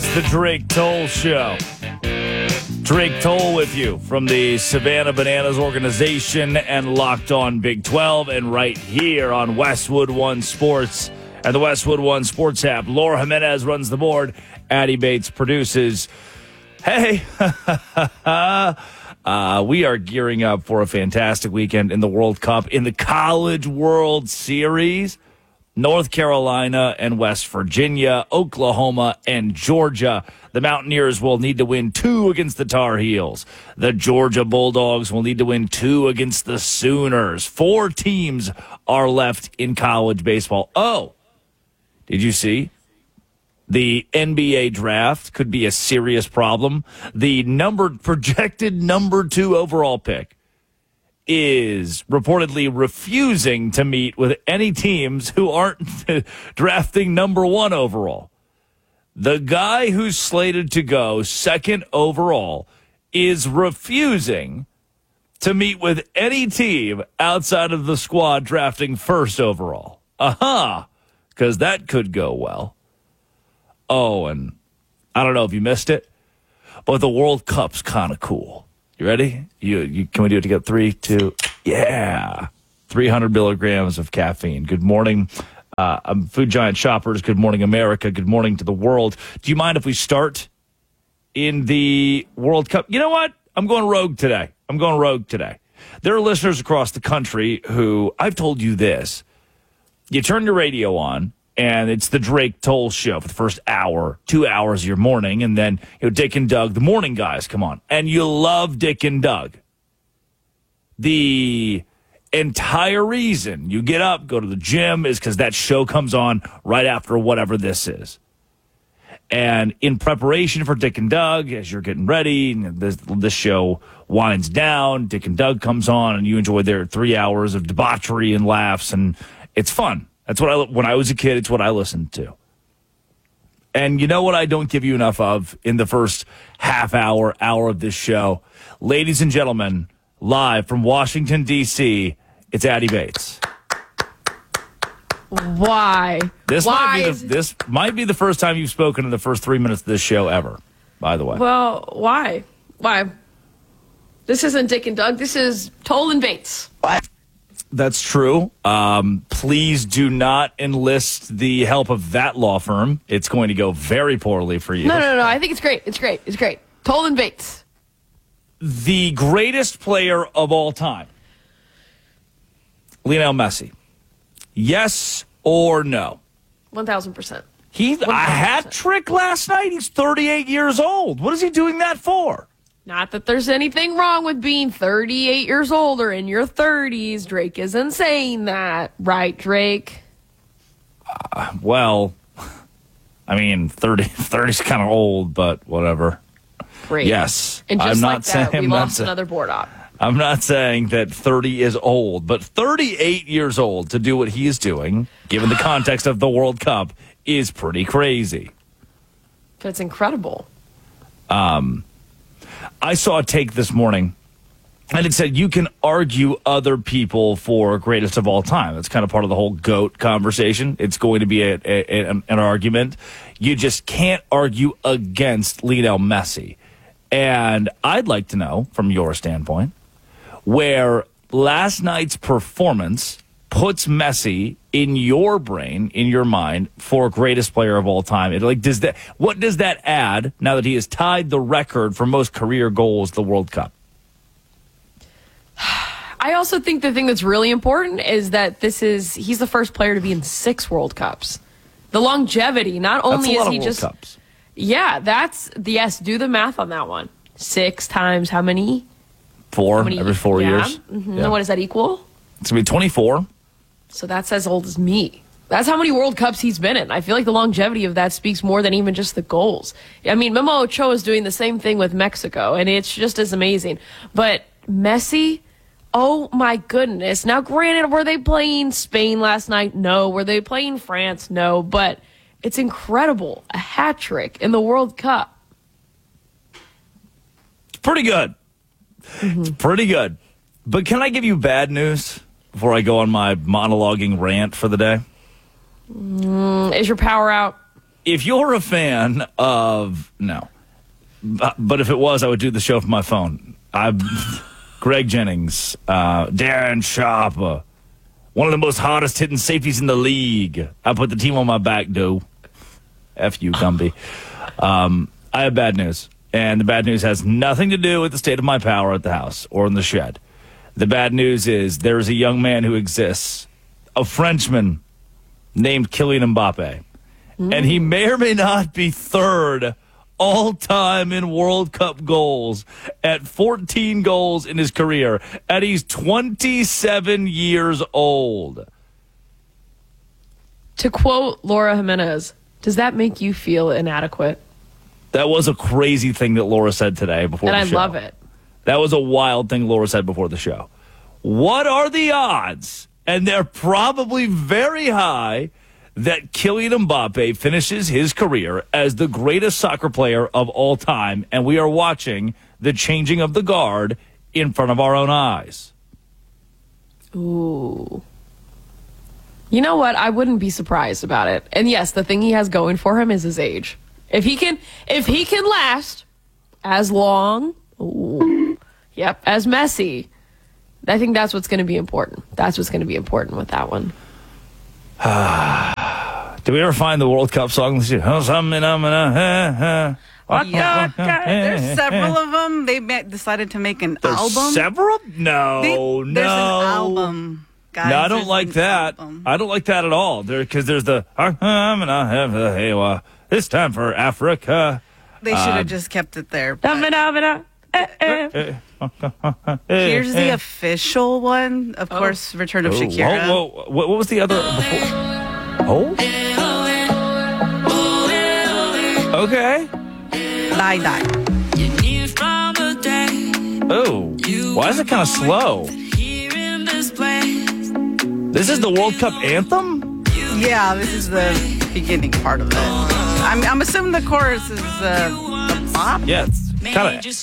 the Drake Toll Show. Drake Toll with you from the Savannah Bananas organization and Locked On Big 12, and right here on Westwood One Sports and the Westwood One Sports app. Laura Jimenez runs the board. Addie Bates produces. Hey, we are gearing up for a fantastic weekend in the World Cup, in the College World Series. North Carolina and West Virginia, Oklahoma and Georgia. The Mountaineers will need to win 2 against the Tar Heels. The Georgia Bulldogs will need to win 2 against the Sooners. 4 teams are left in college baseball. Oh, did you see? The NBA draft could be a serious problem. The projected number 2 overall pick is reportedly refusing to meet with any teams who aren't drafting number 1 overall. The guy who's slated to go 2nd overall is refusing to meet with any team outside of the squad drafting 1st overall. Because that could go well. Oh, and I don't know if you missed it, but the World Cup's kind of cool. You ready? Can we do it together? 3, 2, yeah. 300 milligrams of caffeine. Good morning, Food Giant shoppers. Good morning, America. Good morning to the world. Do you mind if we start in the World Cup? You know what? I'm going rogue today. There are listeners across the country who, I've told you this. You turn your radio on, and it's the Drake Toll Show for the first hour, 2 hours of your morning. And then, Dick and Doug, the morning guys, come on. And you love Dick and Doug. The entire reason you get up, go to the gym, is because that show comes on right after whatever this is. And in preparation for Dick and Doug, as you're getting ready, and this show winds down, Dick and Doug comes on, and you enjoy their 3 hours of debauchery and laughs, and it's fun. That's what when I was a kid, it's what I listened to. And you know what I don't give you enough of in the first half hour of this show? Ladies and gentlemen, live from Washington, D.C., it's Addie Bates. Why? This might be the first time you've spoken in the first 3 minutes of this show ever, by the way. Well, why? Why? This isn't Dick and Doug. This is Toll and Bates. What? That's true. Please do not enlist the help of that law firm. It's going to go very poorly for you. No. I think it's great. It's great. Toll and Bates. The greatest player of all time, Lionel Messi. Yes or no? 1,000%. A hat trick last night. He's 38 years old. What is he doing that for? Not that there's anything wrong with being 38 years old or in your 30s. Drake isn't saying that. Right, Drake? Well, I mean, 30's kind of old, but whatever. Great. Yes. And just like that, we lost another board op. I'm not saying that 30 is old, but 38 years old to do what he is doing, given the context of the World Cup, is pretty crazy. But it's incredible. I saw a take this morning, and it said you can argue other people for greatest of all time. That's kind of part of the whole GOAT conversation. It's going to be an argument. You just can't argue against Lionel Messi. And I'd like to know, from your standpoint, where last night's performance puts Messi in your brain, in your mind, for greatest player of all time. What does that add now that he has tied the record for most career goals the World Cup? I also think the thing that's really important is that he's the first player to be in 6 World Cups. The longevity, not only is he just World Cups. Yeah, do the math on that one. 6 times how many? 4 every 4 years. Mm-hmm. Yeah. What does that equal? It's going to be 24. So that's as old as me. That's how many World Cups he's been in. I feel like the longevity of that speaks more than even just the goals. I mean, Memo Ochoa is doing the same thing with Mexico, and it's just as amazing. But Messi, oh my goodness. Now, granted, were they playing Spain last night? No. Were they playing France? No. But it's incredible. A hat trick in the World Cup. It's pretty good. Mm-hmm. It's pretty good. But can I give you bad news before I go on my monologuing rant for the day? Is your power out? if you're a fan of but if it was, I would do the show from my phone. Greg Jennings, Darren Sharp, one of the most hardest hitting safeties in the league. I put the team on my back, dude. F you, Gumby. I have bad news, and the bad news has nothing to do with the state of my power at the house or in the shed. The bad news is there is a young man who exists, a Frenchman named Kylian Mbappe, and he may or may not be third all-time in World Cup goals at 14 goals in his career, and he's 27 years old. To quote Laura Jimenez, does that make you feel inadequate? That was a crazy thing that Laura said today before the show. And I love it. That was a wild thing Laura said before the show. What are the odds, and they're probably very high, that Kylian Mbappe finishes his career as the greatest soccer player of all time, and we are watching the changing of the guard in front of our own eyes? Ooh. You know what? I wouldn't be surprised about it. And yes, the thing he has going for him is his age. If he can last as long, as Messi, I think that's what's going to be important. That's what's going to be important with that one. Did we ever find the World Cup song? There's several of them. They decided to make an album. Several? No. There's an album. Guys, no, I don't like that. I don't like that at all. Because there's the this time for Africa. They should have just kept it there. Here's the official one. Of course, Return of Shakira. Whoa. What was the other before? Oh? Okay. Die. Oh. Why is it kind of slow? This is the World Cup anthem? Yeah, this is the beginning part of it. I'm assuming the chorus is the bop. Yeah, it's kind of